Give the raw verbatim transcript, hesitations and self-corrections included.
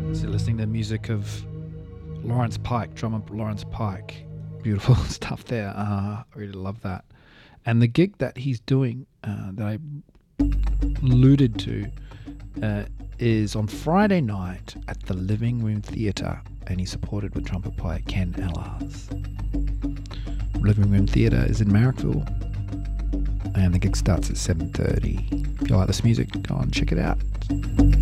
So listening to the music of Lawrence Pike, drummer Lawrence Pike. Beautiful stuff there. Uh, I really love that. And the gig that he's doing, uh, that I alluded to, uh, is on Friday night at the Living Room Theatre, and he's supported with trumpet player Ken Ellers. Living Room Theatre is in Marrickville, and the gig starts at seven thirty. If you like this music, go and check it out.